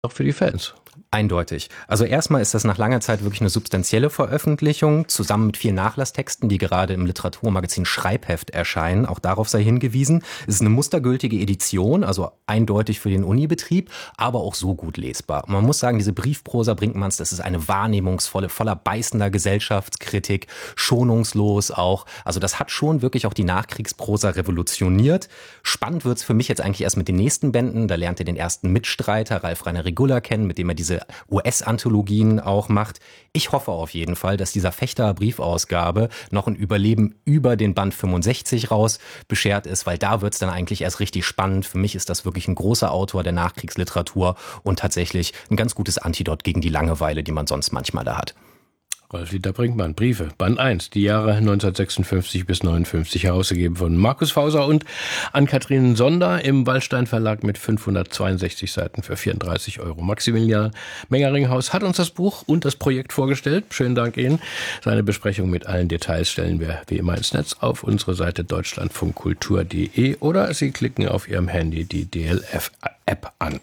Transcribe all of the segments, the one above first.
Auch für die Fans. Eindeutig. Also erstmal ist das nach langer Zeit wirklich eine substanzielle Veröffentlichung, zusammen mit vielen Nachlasstexten, die gerade im Literaturmagazin Schreibheft erscheinen. Auch darauf sei hingewiesen. Es ist eine mustergültige Edition, also eindeutig für den Unibetrieb, aber auch so gut lesbar. Man muss sagen, diese Briefprosa Brinkmanns, das ist eine wahrnehmungsvolle, voller beißender Gesellschaftskritik, schonungslos auch. Also das hat schon wirklich auch die Nachkriegsprosa revolutioniert. Spannend wird's für mich jetzt eigentlich erst mit den nächsten Bänden. Da lernt ihr den ersten Mitstreiter, Ralf Rainer Regulla, kennen, mit dem er diese US-Anthologien auch macht. Ich hoffe auf jeden Fall, dass dieser Fechter-Briefausgabe noch ein Überleben über den Band 65 raus beschert ist, weil da wird's dann eigentlich erst richtig spannend. Für mich ist das wirklich ein großer Autor der Nachkriegsliteratur und tatsächlich ein ganz gutes Antidot gegen die Langeweile, die man sonst manchmal da hat. Ralf-Dieter Brinkmann, Briefe, Band 1, die Jahre 1956 bis 59, herausgegeben von Markus Fauser und Ann-Kathrin Sonder im Wallstein Verlag mit 562 Seiten für 34 €. Maximilian Mengeringhaus hat uns das Buch und das Projekt vorgestellt. Schönen Dank Ihnen. Seine Besprechung mit allen Details stellen wir wie immer ins Netz auf unsere Seite deutschlandfunkkultur.de oder Sie klicken auf Ihrem Handy die DLF-App an.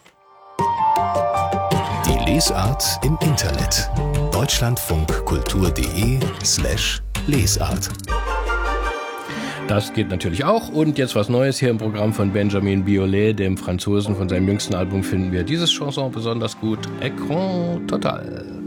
Die Lesart im Internet. deutschlandfunkkultur.de/Lesart. Das geht natürlich auch. Und jetzt was Neues hier im Programm von Benjamin Biolay, dem Franzosen. Von seinem jüngsten Album finden wir dieses Chanson besonders gut. Écran total.